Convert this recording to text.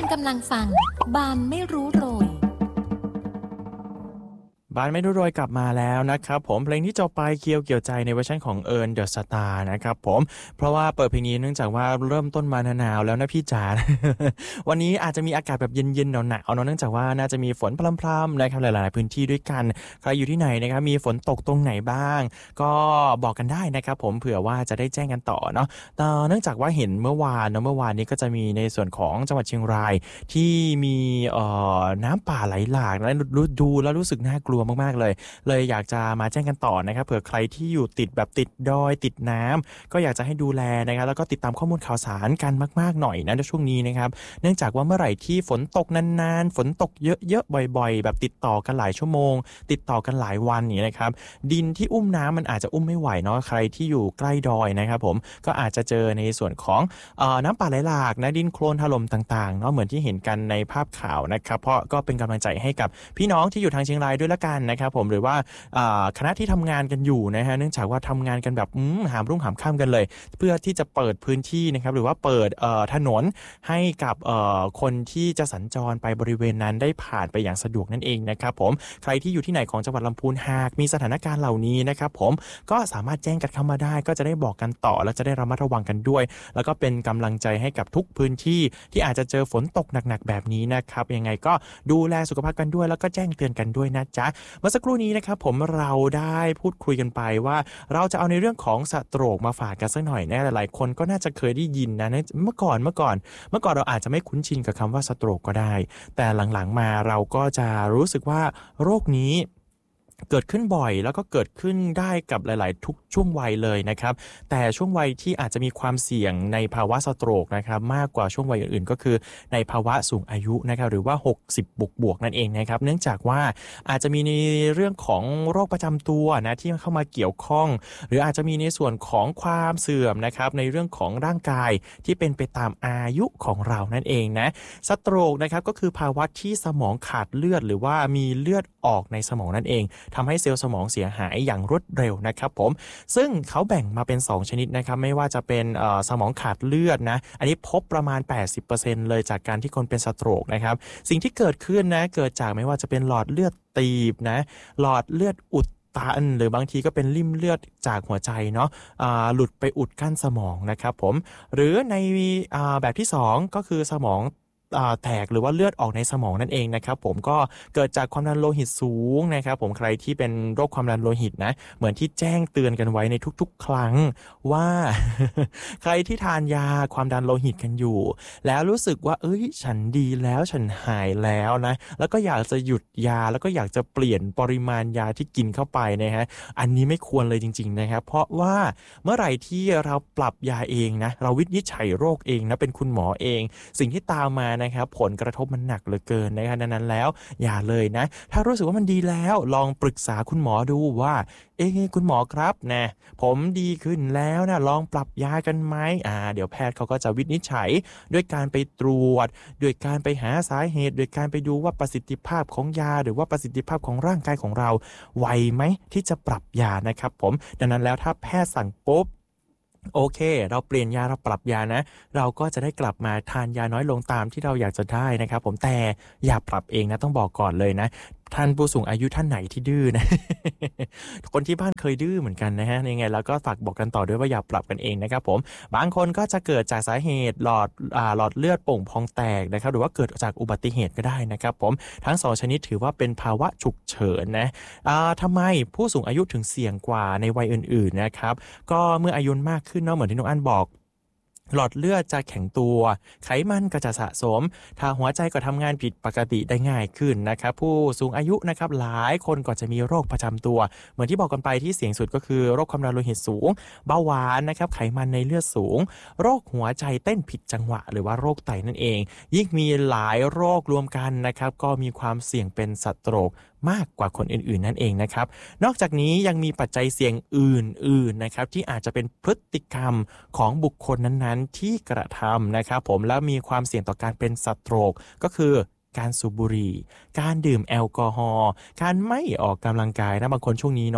กำลังฟังบานไม่รู้โรยบ้านไม่รู้โรยกลับมาแล้วนะครับผมเพลงที่จบไปเคียวเกี่ยวใจในเวอร์ชันของเอิร์นเดอะสตาร์นะครับผมเพราะว่าเปิดเพลงนี้เนื่องจากว่าเริ่มต้นมาหนาวๆแล้วนะพี่จ๋า วันนี้อาจจะมีอากาศแบบเย็นๆหนาวๆเนาะเนื่องจากว่าน่าจะมีฝนพรำๆนะครับหลายๆพื้นที่ด้วยกันใครอยู่ที่ไหนนะครับมีฝนตกตรงไหนบ้างก็บอกกันได้นะครับผมเผื่อว่าจะได้แจ้งกันต่อเนาะแต่เนื่องจากว่าเห็นเมื่อวานเนาะเมื่อวานนี้ก็จะมีในส่วนของจังหวัดเชียงรายที่มีน้ำป่าไหลหลากและดูแล้วรู้สึกน่ากลัวมากๆเลยอยากจะมาแจ้งกันต่อนะครับเผื่อใครที่อยู่ติดแบบติดดอยติดน้ำก็อยากจะให้ดูแลนะครับแล้วก็ติดตามข้อมูลข่าวสารกันมากๆหน่อยนะในช่วงนี้นะครับเนื่องจากว่าเมื่อไหร่ที่ฝนตกนานๆฝนตกเยอะๆบ่อยๆแบบติดต่อกันหลายชั่วโมงติดต่อกันหลายวันนี่นะครับดินที่อุ้มน้ำมันอาจจะอุ้มไม่ไหวเนาะใครที่อยู่ใกล้ดอยนะครับผมก็อาจจะเจอในส่วนของน้ำป่าไหลหลากนะดินโคลนถล่มต่างๆเนาะเหมือนที่เห็นกันในภาพข่าวนะครับเพราะก็เป็นกำลังใจให้กับพี่น้องที่อยู่ทางเชียงรายด้วยละกันนะครับผมหรือว่าคณะที่ทำงานกันอยู่นะฮะเนื่องจากว่าทำงานกันแบบหามรุ่งหามค่ำกันเลยเพื่อที่จะเปิดพื้นที่นะครับหรือว่าเปิดถนนให้กับคนที่จะสัญจรไปบริเวณนั้นได้ผ่านไปอย่างสะดวกนั่นเองนะครับผมใครที่อยู่ที่ไหนของจังหวัดลำพูนหากมีสถานการณ์เหล่านี้นะครับผมก็สามารถแจ้งกันเข้ามาได้ก็จะได้บอกกันต่อและจะได้ระมัดระวังกันด้วยแล้วก็เป็นกำลังใจให้กับทุกพื้นที่ที่อาจจะเจอฝนตกหนักๆแบบนี้นะครับยังไงก็ดูแลสุขภาพกันด้วยแล้วก็แจ้งเตือนกันด้วยนะจ๊ะเมื่อสักครู่นี้นะครับผมเราได้พูดคุยกันไปว่าเราจะเอาในเรื่องของสโตรกมาฝากกันสักหน่อยนะหลายๆคนก็น่าจะเคยได้ยินนะเมื่อก่อนเราอาจจะไม่คุ้นชินกับคำว่าสโตรกก็ได้แต่หลังๆมาเราก็จะรู้สึกว่าโรคนี้เกิดขึ้นบ่อยแล้วก็เกิดขึ้นได้กับหลายๆทุกช่วงวัยเลยนะครับแต่ช่วงวัยที่อาจจะมีความเสี่ยงในภาวะสโตรกนะครับมากกว่าช่วงวัยอื่นๆก็คือในภาวะสูงอายุนะครับหรือว่า60บวกๆนั่นเองนะครับเนื่องจากว่าอาจจะมีในเรื่องของโรคประจำตัวนะที่เข้ามาเกี่ยวข้องหรืออาจจะมีในส่วนของความเสื่อมนะครับในเรื่องของร่างกายที่เป็นไปตามอายุของเรานั่นเองนะสโตรกนะครับก็คือภาวะที่สมองขาดเลือดหรือว่ามีเลือดออกในสมองนั่นเองทำให้เซลล์สมองเสียหายอย่างรวดเร็วนะครับผมซึ่งเขาแบ่งมาเป็น2ชนิดนะครับไม่ว่าจะเป็นสมองขาดเลือดนะอันนี้พบประมาณ 80% เลยจากการที่คนเป็นสโตรกนะครับสิ่งที่เกิดขึ้นนะเกิดจากไม่ว่าจะเป็นหลอดเลือดตีบนะหลอดเลือดอุดตันหรือบางทีก็เป็นริ่มเลือดจากหัวใจเนาะหลุดไปอุดกั้นสมองนะครับผมหรือในแบบที่2ก็คือสมองแตกหรือว่าเลือดออกในสมองนั่นเองนะครับผมก็เกิดจากความดันโลหิตสูงนะครับผมใครที่เป็นโรคความดันโลหิตนะเหมือนที่แจ้งเตือนกันไว้ในทุกๆครั้งว่า ใครที่ทานยาความดันโลหิตกันอยู่แล้วรู้สึกว่าฉันดีแล้วฉันหายแล้วนะแล้วก็อยากจะหยุดยาแล้วก็อยากจะเปลี่ยนปริมาณยาที่กินเข้าไปนะฮะอันนี้ไม่ควรเลยจริงๆนะครับเพราะว่าเมื่อไหร่ที่เราปรับยาเองนะเราวินิจฉัยโรคเองนะเป็นคุณหมอเองสิ่งที่ตามมานะครับผลกระทบมันหนักเหลือเกินนะครับดังนั้นแล้วอย่าเลยนะถ้ารู้สึกว่ามันดีแล้วลองปรึกษาคุณหมอดูว่าคุณหมอครับนะผมดีขึ้นแล้วนะลองปรับยากันไหมเดี๋ยวแพทย์เขาก็จะวินิจฉัยด้วยการไปตรวจด้วยการไปหาสาเหตุด้วยการไปดูว่าประสิทธิภาพของยาหรือว่าประสิทธิภาพของร่างกายของเราไหวไหมที่จะปรับยานะครับผมดังนั้นแล้วถ้าแพทย์สั่งปุ๊บโอเคเราเปลี่ยนยาเราปรับยานะเราก็จะได้กลับมาทานยาน้อยลงตามที่เราอยากจะได้นะครับผมแต่อย่าปรับเองนะต้องบอกก่อนเลยนะท่านผู้สูงอายุท่านไหนที่ดื้อนะ คนที่บ้านเคยดื้อเหมือนกันนะฮะยังไงแล้วก็ฝากบอกกันต่อด้วยว่าอย่าปรับกันเองนะครับผมบางคนก็จะเกิดจากสาเหตุหลอดเลือดโป่งพองแตกนะครับหรือว่าเกิดจากอุบัติเหตุก็ได้นะครับผมทั้ง2ชนิดถือว่าเป็นภาวะฉุกเฉินนะทำไมผู้สูงอายุถึงเสี่ยงกว่าในวัยอื่นๆนะครับก็เมื่ออายุมากขึ้นเนาะเหมือนที่น้องอั้นบอกหลอดเลือดจะแข็งตัวไขมันก็จะสะสมถ้าหัวใจก็ทำงานผิดปกติได้ง่ายขึ้นนะครับผู้สูงอายุนะครับหลายคนก็จะมีโรคประจำตัวเหมือนที่บอกกันไปที่เสี่ยงสุดก็คือโรคความดันโลหิตสูงเบาหวานนะครับไขมันในเลือดสูงโรคหัวใจเต้นผิดจังหวะหรือว่าโรคไตนั่นเองยิ่งมีหลายโรครวมกันนะครับก็มีความเสี่ยงเป็นสโตรกมากกว่าคนอื่นๆนั่นเองนะครับนอกจากนี้ยังมีปัจจัยเสี่ยงอื่นๆนะครับที่อาจจะเป็นพฤติกรรมของบุคคลนั้นๆที่กระทำนะครับผมแล้วมีความเสี่ยงต่อการเป็นสโตรกก็คือการสูบบุหรี่การดื่มแอลกอฮอล์การไม่ออกกำลังกายนะบางคนช่วงนี้เนาะ